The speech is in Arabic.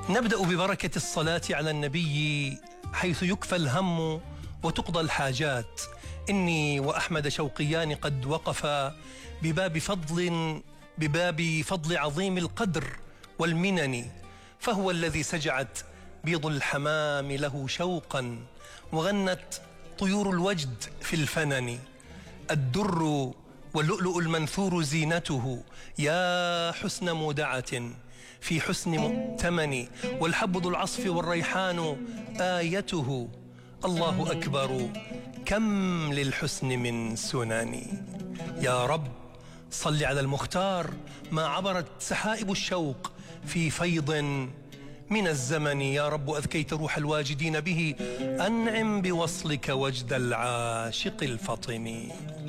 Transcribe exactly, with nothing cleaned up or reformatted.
نبدأ ببركة الصلاة على النبي حيث يكفى الهم وتقضى الحاجات. إني وأحمد شوقيان قد وقفا بباب فضل بباب فضل عظيم القدر والمنن، فهو الذي سجعت بيض الحمام له شوقا وغنت طيور الوجد في الفنن. الدر واللؤلؤ المنثور زينته، يا حسن مودعة في حسن مؤتمن، والحب ذو العصف والريحان آيته. الله أكبر كم للحسن من سنن. يا رب صل على المختار ما عبرت سحائب الشوق في فيض من الزمن. يا رب أذكيت روح الواجدين به، أنعم بوصلك وجد العاشق الفطن.